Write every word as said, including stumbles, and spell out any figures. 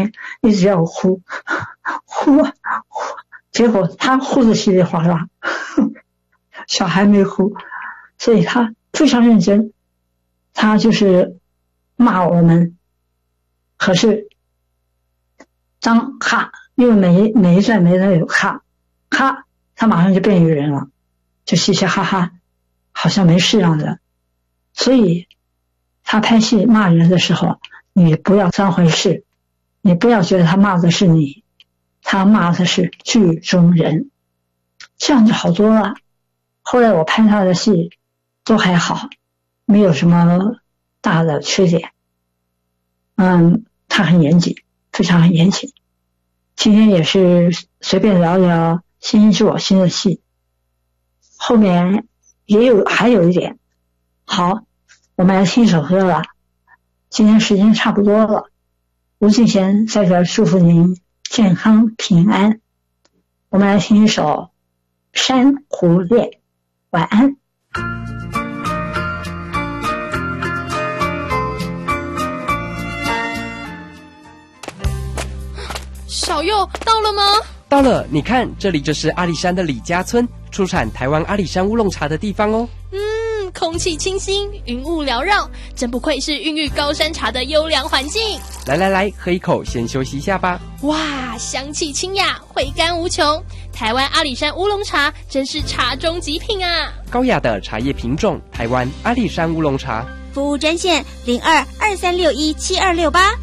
边一直要我呼呼啊呼，结果他呼得稀里哗啦，小孩没呼，所以他非常认真，他就是骂我们。可是当哈，因为每每一段每一段有哈哈，他马上就变一个人了，就嘻嘻哈哈，好像没事样的。所以他拍戏骂人的时候，你不要当回事，你不要觉得他骂的是你，他骂的是剧中人，这样就好多了。后来我拍他的戏都还好，没有什么大的缺点。嗯，他很严谨，非常很严谨。今天也是随便聊聊星星是我新的戏，后面也有还有一点。好，我们来听一首歌了。今天时间差不多了，吴敬贤在这祝福您健康平安。我们来听一首《珊瑚恋》，晚安。 小佑到了吗？ 到了，你看，这里就是阿里山的李家村，出产台湾阿里山乌龙茶的地方哦。 嗯，空气清新，云雾缭绕，真不愧是孕育高山茶的优良环境。 来来来，喝一口，先休息一下吧。 哇，香气清雅，回甘无穷。台湾阿里山乌龙茶真是茶中极品啊！ 高雅的茶叶品种，台湾阿里山乌龙茶。 服务专线零二二三六一七二六八。